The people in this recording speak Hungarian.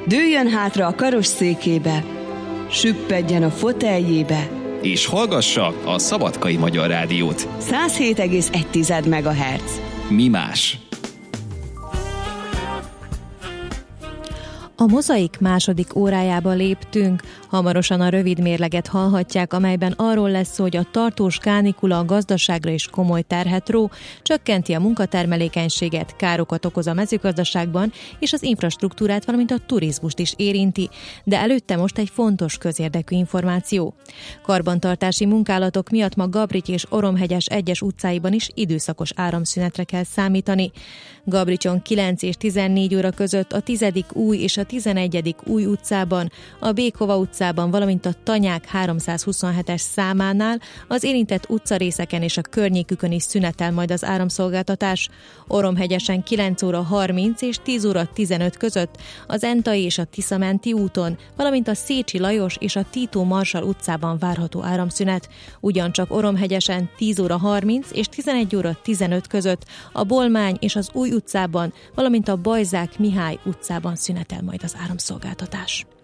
Dőljön hátra a karosszékébe, süppedjen a foteljébe, és hallgassa a Szabadkai Magyar Rádiót. 107,1 MHz. Mi más? A Mozaik második órájába léptünk. Hamarosan a rövid mérleget hallhatják, amelyben arról lesz szó, hogy a tartós kánikula a gazdaságra is komoly terhet ró, csökkenti a munkatermelékenységet, károkat okoz a mezőgazdaságban, és az infrastruktúrát, valamint a turizmust is érinti. De előtte most egy fontos közérdekű információ. Karbantartási munkálatok miatt ma Gabrics és Oromhegyes egyes utcáiban is időszakos áramszünetre kell számítani. Gabricson 9 és 14 óra között a 10. új és a 11. új utcában, a Békova utcában, valamint a Tanyák 327-es számánál, az érintett utcarészeken és a környékükön is szünetel majd az áramszolgáltatás. Oromhegyesen 9 óra 30 és 10 óra 15 között, az Entai és a Tiszamenti úton, valamint a Szécsi Lajos és a Tito Marsall utcában várható áramszünet. Ugyancsak Oromhegyesen 10 óra 30 és 11 óra 15 között, a Bolmány és az Új utcában, valamint a Bajzák Mihály utcában szünetel majd az áramszolgáltatás.